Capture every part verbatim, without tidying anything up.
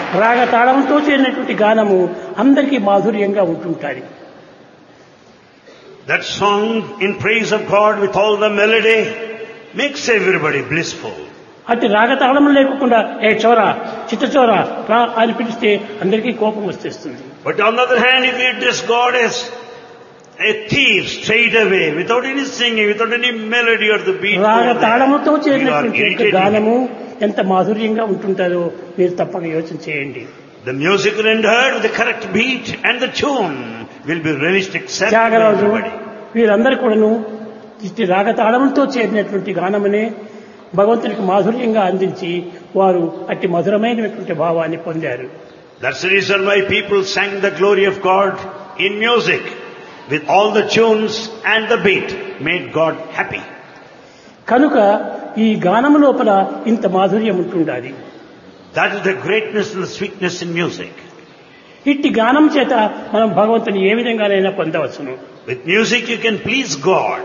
రాగ తాళంతో చేరినటువంటి గానము అందరికీ మాధుర్యంగా ఉంటుంటుంది. That song in praise of God with all the melody makes everybody blissful. అటు రాగతాళం లేకుండా ఏ చోరా చిత్త చోరా రా అని పిలిస్తే అందరికీ కోపం వచ్చేస్తుంది. But on the other hand, if you address God as a thief straight away, without any singing, without any melody or the beat, రాగతాళముతో చేరినటువంటి గానము ఎంత మాధుర్యంగా ఉంటుందో మీరు తప్పక యోచన చేయండి. The music rendered with the correct beat and the tune will be relished accepted by Tyagaraju everybody. వీరందరూ కూడాను ఇట్టి రాగతాళంతో చేరినటువంటి గానమనే భగవంతునికి మాధుర్యంగా అందించి వారు అట్టి మధురమైనటువంటి భావాన్ని పొందారు. That's the reason why people sang the glory of God in music with all the tunes and the beat made God happy. కనుక ఈ గానము లోపల ఇంత మాధుర్యం ఉంటుండాలి. That is the greatness and the sweetness in music. ఇట్టి గానం చేత మనం భగవంతుని ఏ విధంగానైనా పొందవచ్చును. With music you can please God.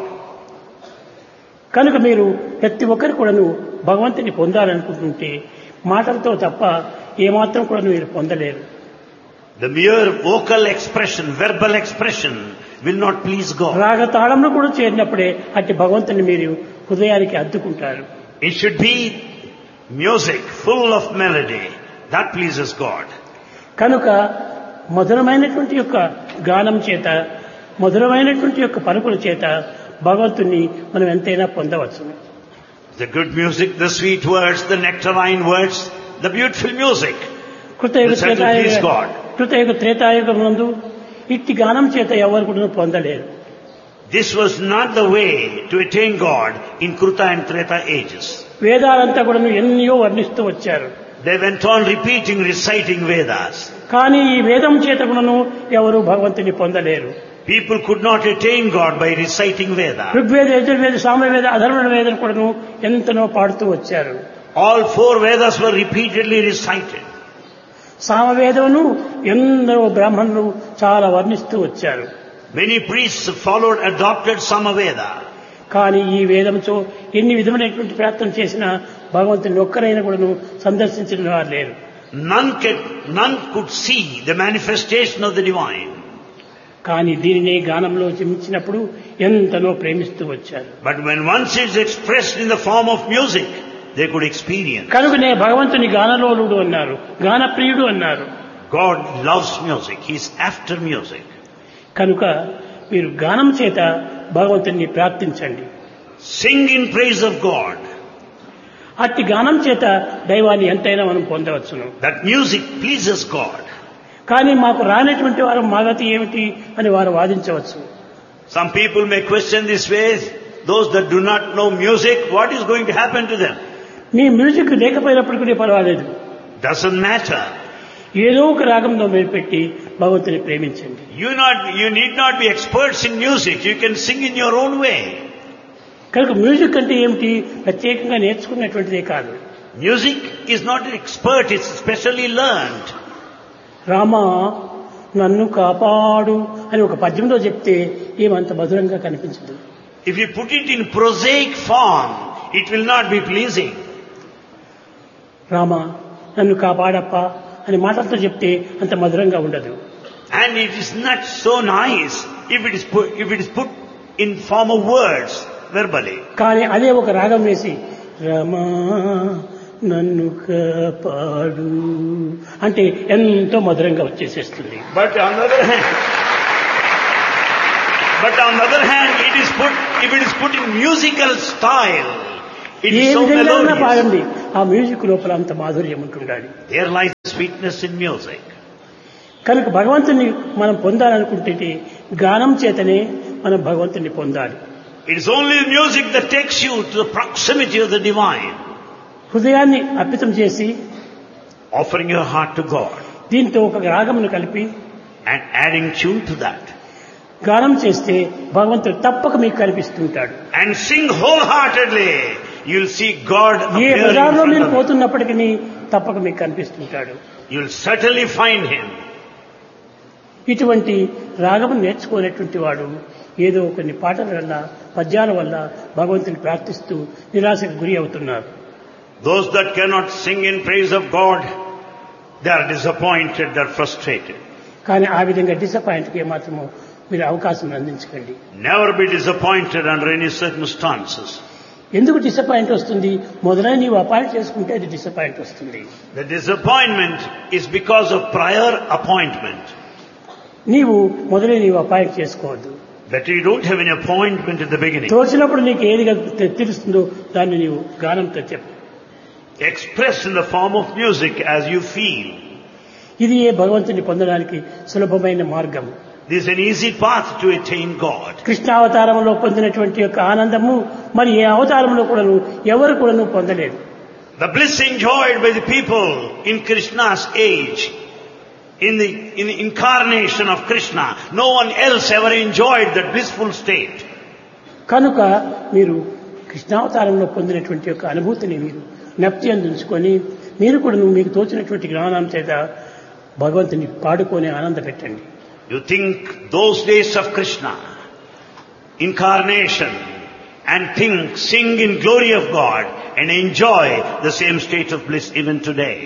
కనుక మీరు ప్రతి ఒక్కరు కూడాను భగవంతుని పొందాలనుకుంటుంటే మాటలతో తప్ప ఏమాత్రం కూడా మీరు పొందలేరు. The mere vocal expression, verbal expression will not please God. రాగతాళంలో కూడా చేరినప్పుడే అట్టి భగవంతుని మీరు హృదయానికి అద్దుకుంటారు. It should be music full of melody that pleases God. కనుక మధురమైనటువంటి యొక్క గానం చేత మధురమైనటువంటి యొక్క పలుకుల చేత భగవంతుని మనం ఎంతైనా పొందవచ్చు. The good music, the sweet words, the nectarine words, the beautiful music కృతయుగ will certainly please Tretayuga God. కృతయుగ Treta Yuga నందు ఇట్టి గానం చేత ఎవరు కూడా పొందలేరు. This was not the way to attain God in Kruta and Treta ages. వేదాలంతా కూడా ఎన్నో వర్ణిస్తూ వచ్చారు. They went on repeating, reciting Vedas. కానీ ఈ వేదం చేత కూడాను ఎవరు భగవంతుని పొందలేరు. People could not attain God by reciting Veda. Rigveda Yajurveda Samaveda అధర్వణ వేదం కూడాను ఎంతనో పాడుతూ వచ్చారు. All four Vedas were repeatedly recited. సామవేదమును ఎందరో బ్రాహ్మణులు చాలా వర్ణిస్తూ వచ్చారు. Many priests followed, adopted Samaveda. కానీ ఈ వేదంతో ఎన్ని విధమైనటువంటి ప్రార్థన చేసినా భగవంతుని ఒక్కరైనా కూడాను సందర్శించిన వారు లేరు. None could, none could see the manifestation of the divine. కానీ దీనినే గానంలో చిమించినప్పుడు ఎంతనో ప్రేమిస్తూ వచ్చారు. But when once it's expressed in the form of music, they could experience. కనుకనే భగవంతుని గానలోలుడు అన్నారు, గానప్రియుడు అన్నారు. God loves music. He's after music. కనుక మీరు గానం చేత భగవంతుని ప్రార్థించండి. Sing in praise of God. అట్టి గానం చేత దైవాన్ని ఎంతైనా మనం పొందవచ్చును. That music pleases God. కానీ మాకు రానటువంటి వారు మా గతి ఏమిటి అని వారు వాదించవచ్చు. Some people may question this way. Those that do not know music, what is going to happen to them? Me music లేకపోయినప్పటికీ పర్వాలేదు. Doesn't matter. ఏదో ఒక రాగంలో మీరు పెట్టి భగవంతుని ప్రేమించండి. You not, you need not be experts in music. You can sing in your own way. కనుక మ్యూజిక్ అంటే ఏమిటి ప్రత్యేకంగా నేర్చుకున్నటువంటిదే కాదు. Music is not an expert. It's specially learned. Rama నన్ను కాపాడు అని ఒక పద్యంలో చెప్తే ఏమంత మధురంగా కనిపించదు. If you put it in prosaic form, it will not be pleasing. Rama నన్ను కాపాడప్ప అని మాటలతో చెప్తే అంత మధురంగా ఉండదు. And it is not so nice if it is put, if it is put in form of words verbally. కానీ అదే ఒక రాగం వేసి రామా నన్ను కాపాడు అంటే ఎంతో మధురంగా వచ్చేసేస్తుంది. But on the other hand, but on the other hand, it is put, if it is put in musical style, it A is so విధంగా melodious. పాడండి ఆ మ్యూజిక్ లోపల అంత మాధుర్యం ఉంటుండాలి. There lies sweetness in music. కనుక భగవంతుని మనం పొందాలనుకుంటే గానం చేతనే మనం భగవంతుని పొందాలి. It is only music that takes you to the proximity of the divine. హృదయాన్ని అర్పితం చేసి Offering your heart to God దీంతో ఒక రాగమును కలిపి and adding tune to that. గానం చేస్తే భగవంతుడు తప్పక మీకు కనిపిస్తుంటాడు. And sing wholeheartedly. You'll see God A appear in బజార్లో front మీరు of you. పోతున్నప్పటికీ తప్పక మీకు కనిపిస్తుంటాడు. You'll certainly find Him. ఇటువంటి రాగము నేర్చుకునేటువంటి వాడు ఏదో కొన్ని పాటల వల్ల పద్యాల వల్ల భగవంతుని ప్రార్థిస్తూ నిరాశకు గురి అవుతున్నారు. Those that cannot sing in praise of God They are disappointed, they are frustrated. కానీ ఆ విధంగా డిసప్పాయింట్కి ఏమాత్రము మీరు అవకాశం అందించకండి. Never be disappointed under any circumstances. ఎందుకు డిసప్పాయింట్ వస్తుంది? మొదలై నీవు అపాయింట్ చేసుకుంటే అది డిసప్పాయింట్ వస్తుంది. The disappointment is because of prior appointment. నీవు మొదలై నీవు అపాయింట్ చేసుకోవద్దు. That you don't have an appointment at the beginning. తోచినప్పుడు నీకు ఏది తెలుస్తుందో దాన్ని నీవు గానంతో చెప్పు. Express in the form of music as you feel. ఇది ఏ భగవంతుని పొందడానికి సులభమైన మార్గం. This is an easy path to attain God. కృష్ణావతారంలో పొందినటువంటి యొక్క ఆనందము మరి ఏ అవతారంలో కూడాను ఎవరు కూడాను పొందలేదు. The bliss enjoyed by the people in Krishna's age, in the, in the incarnation of Krishna, no one else ever enjoyed that blissful state. కనుక మీరు కృష్ణావతారంలో పొందినటువంటి యొక్క అనుభూతిని మీరు జ్ఞప్తి అందించుకొని మీరు కూడా మీకు తోచినటువంటి జ్ఞానం చేత భగవంతుని పాడుకొని ఆనంద పెట్టండి. You think those days of Krishna, incarnation, and think, sing in glory of God and enjoy the same state of bliss even today.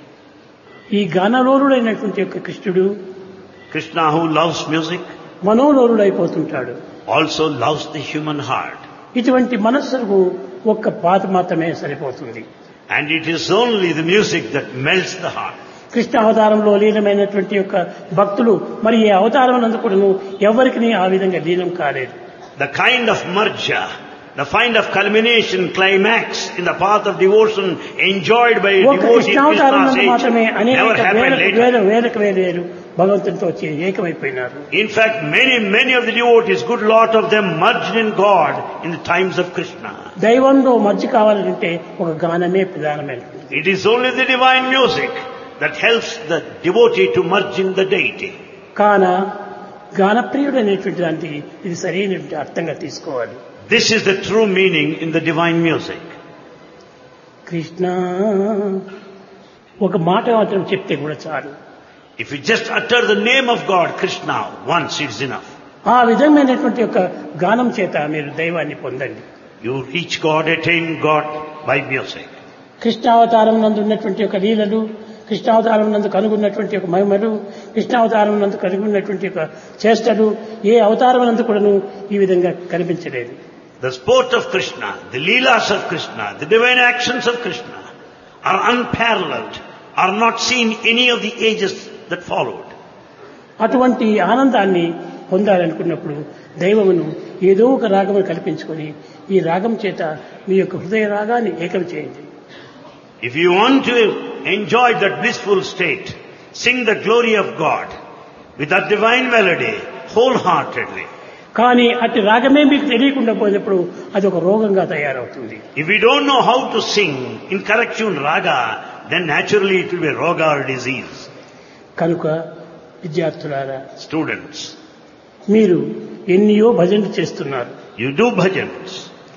ఈ గానలోలుడైనటువంటి యొక్క కృష్ణుడు Krishna, who loves music, మనోలోలుడైపోతుంటాడు. also loves the human heart. ఇటువంటి మనస్సుకు ఒక్క పాత మాత్రమే సరిపోతుంది. And it is only the music that melts the heart. Krishna అవతారంలో లీనమైనటువంటి యొక్క భక్తులు మరి ఏ అవతారం నందు కూడాను ఎవరికి ఆ విధంగా లీనం కాలేదు. The kind of marja, the kind of culmination, climax in the path of devotion enjoyed by a devotee in Krishna's age never happened later. వేలకు వేరు భగవంతునితో వచ్చి ఏకమైపోయినారు. In fact, many, many of the devotees, good lot of them merged in God in the times of Krishna. దైవంలో merge కావాలంటే ఒక గానమే ప్రధానమైనది. It is only the divine music that helps the devotee to merge in the deity. కాన గానప్రియుడు అనేటువంటి దానికి ఇది సరైనటువంటి అర్థంగా తీసుకోవాలి. This is the true meaning in the divine music. Krishna ఒక మాట మాత్రం చెప్తే కూడా చాలు. If you just utter the name of God, Krishna, once it's enough. ఆ విధమైనటువంటి యొక్క గానం చేత మీరు దైవాన్ని పొందండి. You reach God, attain God by music. కృష్ణావతారం నందు ఉన్నటువంటి యొక్క లీలలు, కృష్ణావతారం నందు కనుగొన్నటువంటి యొక్క మహిమలు, కృష్ణావతారం నందు కనుగొన్నటువంటి యొక్క చేష్టలు ఏ అవతారం నందు కూడాను ఈ విధంగా కనిపించలేదు. The sport of Krishna, the leelas of Krishna, the divine actions of Krishna are unparalleled, are not seen any of the ages that followed. అటువంటి ఆనందాన్ని పొందాలనుకున్నప్పుడు దైవమును ఏదో ఒక రాగమును కల్పించుకొని ఈ రాగం చేత మీ యొక్క హృదయ రాగాన్ని ఏకం చేయండి. If you want to enjoy that blissful state, sing the glory of God with that divine melody wholeheartedly. కానీ అట్టి రాగమే మీకు తెలియకుండా పోయినప్పుడు అది ఒక రోగంగా తయారవుతుంది. If we don't know how to sing in correct tune raga, then naturally it will be roga or disease. కనుక విద్యార్థులారా, Students, మీరు ఎన్నో భజనలు చేస్తున్నారు. you do bhajans.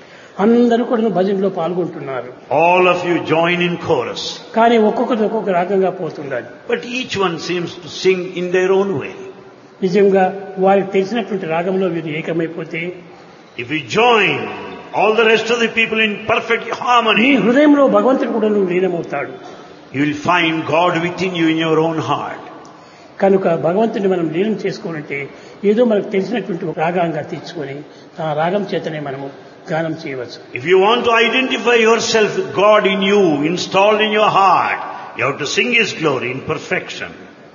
అందరూ కూడా భజనలో పాల్గొంటున్నారు. All of you join in chorus. కానీ ఒక్కొక్కరు ఒక్కొక్క రాగంగా పోతున్నారు. But each one seems to sing in their own way. నిజంగా వారికి తెలిసినటువంటి రాగంలో మీరు ఏకమైపోతే, If we join all the rest of the people in perfect me harmony, హృదయంలో భగవంతుడు కూడా లీనమవుతాడు. you will find God within you in your own heart. కనుక భగవంతుని మనం లీనం చేసుకోవాలంటే ఏదో మనకు తెలిసినటువంటి ఒక రాగంగా తీర్చుకొని ఆ రాగం చేతనే మనము గానం చేయవచ్చు. If you want to identify yourself with God in you, installed in your heart, you have to sing His glory in perfection.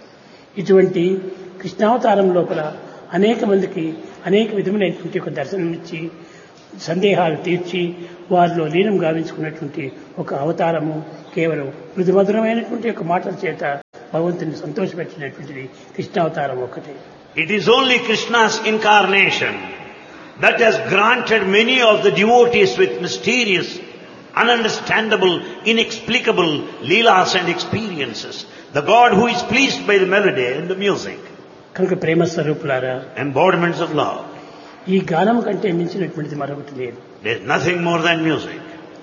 ఇటువంటి కృష్ణావతారం లోపల అనేక మందికి అనేక విధమైనటువంటి ఒక దర్శనం ఇచ్చి సందేహాలు తీర్చి వారిలో లీనం గావించుకున్నటువంటి ఒక అవతారము కేవలం మృదుమధురమైనటువంటి ఒక మాటల చేత భగవంతుని సంతోషపెట్టినటువంటిది కృష్ణావతారం ఒకటే. It is only Krishna's incarnation that has granted many of the devotees with mysterious, ununderstandable, inexplicable leelas and experiences. The God who is pleased by the melody and the music. కనుక ప్రేమ స్వరూపులారా, Embodiments of love. ఈ గానం కంటే మించినటువంటిది మరొకటి లేదు. There is nothing more than music.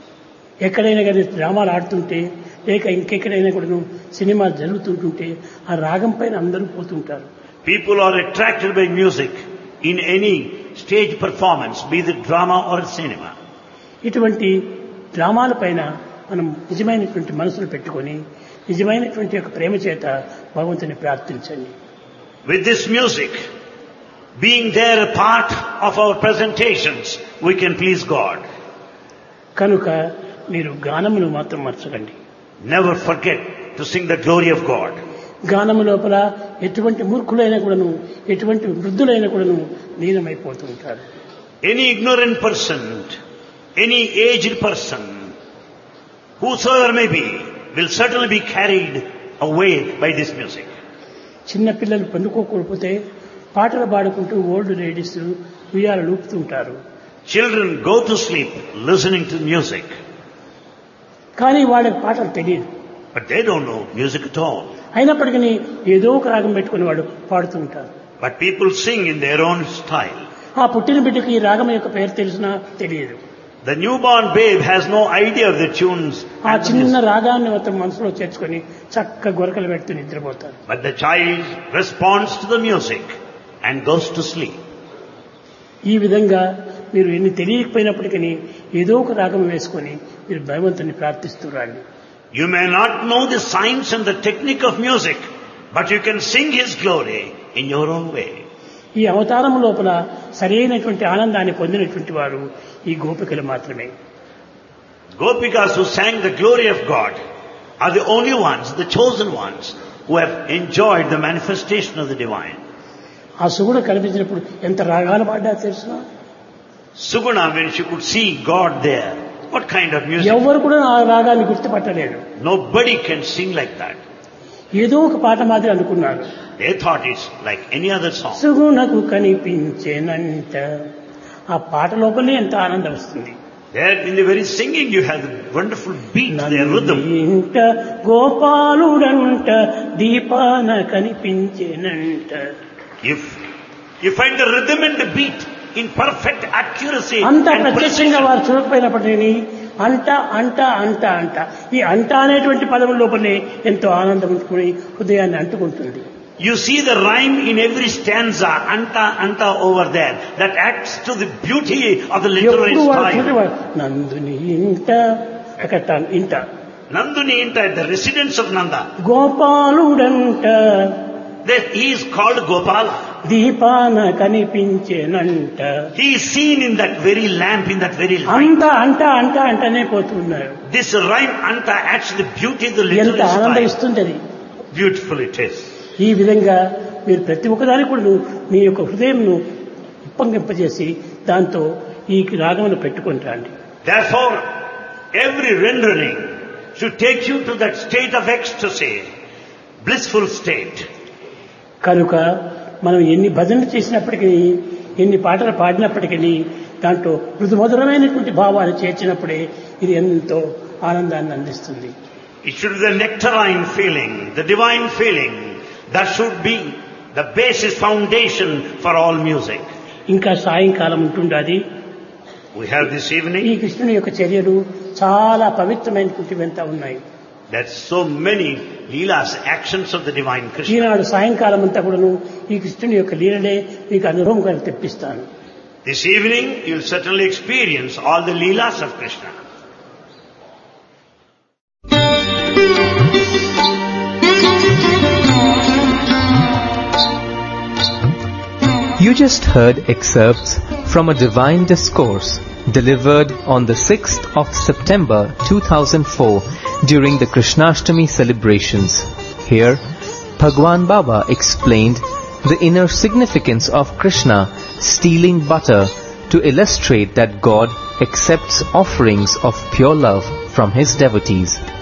ఎక్కడైనా కానీ డ్రామాలు ఆడుతుంటే లేక ఇంకెక్కడైనా కూడా సినిమా జరుగుతుంటుంటే ఆ రాగం పైన అందరూ పోతుంటారు. People are attracted by music in any stage performance, be it drama or cinema. ఇటువంటి డ్రామాల పైన మనం నిజమైనటువంటి మనసును పెట్టుకొని నిజమైనటువంటి యొక్క ప్రేమ చేత భగవంతుని ప్రార్థించండి. With this music being there a part of our presentations, we can please God. కనుక మీరు గానమును మాత్రం మర్చకండి. Never forget to sing the glory of God. గానము లోపల ఎటువంటి మూర్ఖులైన కూడాను ఎటువంటి వృద్ధులైన కూడాను లీనమైపోతూ ఉంటారు. Any ignorant person, any aged person, whosoever may be, will certainly be carried away by this music. చిన్న పిల్లలు పండుకోకపోతే పాటలు పాడుకుంటూ ఓల్డ్ లేడీస్ ఉయ్యాల లూపుతూ ఉంటారు. Children go to sleep listening to music. కానీ వాళ్ళకి పాటలు తెలియదు. But they don't know music at all. అయినప్పటికీ ఏదో ఒక రాగం పెట్టుకుని వాడు పాడుతూ ఉంటారు. But people sing in their own style. ఆ పుట్టిన బిడ్డకి ఈ రాగం యొక్క పేరు తెలిసినా తెలియదు. The newborn babe has no idea of the tunes. ఆ చిన్న రాగాన్ని మొత్తం మనసులో చేర్చుకొని చక్క గొరకలు పెడుతూ నిద్రపోతారు. But the child responds to the music and goes to sleep. ఈ విధంగా మీరు ఎన్ని తెలియకపోయినప్పటికీ ఏదో ఒక రాగం వేసుకొని మీరు భగవంతుని ప్రార్థిస్తూ రండి. You may not know the science and the technique of music, but you can sing His glory in your own way. ఈ అవతారం లోపల సరైనటువంటి ఆనందాన్ని పొందినటువంటి వారు ఈ గోపికలు మాత్రమే. Gopikas who sang the glory of God are the only ones, the chosen ones, who have enjoyed the manifestation of the divine. ఆ సుగుణ కనిపించినప్పుడు ఎంత రాగాలు పాడ్డా తెలుసునా? Suguna, when she could see God there, what kind of music? ఎవరు కూడా ఆ రాగాన్ని గుర్తుపట్టలేడు. Nobody can sing like that. ఏదో ఒక పాట మాదిరి అనుకున్నారు. They thought it's like any other song. సుగుణకు కనిపించేనంట. ఆ పాట లోపలే ఎంత ఆనందం వస్తుంది. There in the very singing you have the wonderful beat, their rhythm. ఇంట గోపాలుడంట దీపాన కనిపించేనంట. If you find the rhythm and the beat in perfect accuracy అంత and ప్రత్యక్షంగా precision, వారు చూడకపోయినప్పటికీ అంట అంట అంట అంట ఈ అంట అనేటువంటి పదం లోపలే ఎంతో ఆనందం హృదయాన్ని అంటుకుంటుంది. you see the rhyme in every stanza, anta anta over there, that adds to the beauty of the literary ఎప్పుడు వారు style. చూడేవారు నందుని ఇంట అక్కడ ఇంట Nanduni inta, the residence of Nanda. గోపాలుడంట There he is called Gopala. దీపాన కనిపించేనంట. He is seen in that very lamp, in that very light. అంత అంట అంట అంటనే పోతున్నారు. This rhyme anta adds to the beauty of the ఎంత literary ఆనందం style. ఇస్తుంది అది. Beautiful it is. ఈ విధంగా మీరు ప్రతి ఒక్కదాని కూడా మీ యొక్క హృదయంను ఉప్పొంగింపజేసి దాంతో ఈ రాగమును పెట్టుకొని రండి. Therefore, every rendering should take you to that state of ecstasy, blissful state. కనుక మనం ఎన్ని భజనలు చేసినప్పటికీ ఎన్ని పాటలు పాడినప్పటికీ దాంట్లో మృదుమధురమైనటువంటి భావాలు చేర్చినప్పుడే ఇది ఎంతో ఆనందాన్ని అందిస్తుంది. It should be the nectarine feeling, the divine feeling, that should be the basis, foundation for all music. ఇంకా సాయంకాలం ఉంటుండాది. We have this ఈ evening, కృష్ణుని యొక్క చర్యలు చాలా పవిత్రమైనటువంటివంతా ఉన్నాయి. there's so many leelas, actions of the divine Krishna. ఈనాడు సాయంకాలం అంతా కూడాను ఈ కృష్ణుని యొక్క లీలలే మీకు అనుభవం కలిగి తెప్పిస్తాను. This evening, you'll certainly experience all the leelas of Krishna. You just heard excerpts from a divine discourse delivered on the sixth of September two thousand four during the Krishnashtami celebrations. Here, Bhagwan Baba explained the inner significance of Krishna stealing butter to illustrate that God accepts offerings of pure love from his devotees.